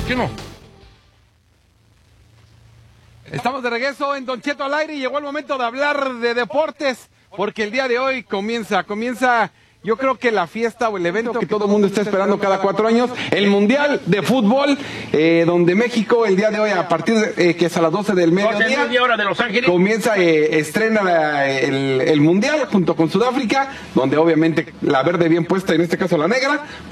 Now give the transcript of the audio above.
qué no? Estamos de regreso en Don Cheto al aire y llegó el momento de hablar de deportes, porque el día de hoy comienza, yo creo que la fiesta o el evento que todo el mundo está esperando cada 4 años, el Mundial de Fútbol, donde México el día de hoy, a partir de que es a las 12 del mediodía, hora de Los Ángeles, comienza, estrena el Mundial junto con Sudáfrica, donde obviamente la verde bien puesta, en este caso la negra,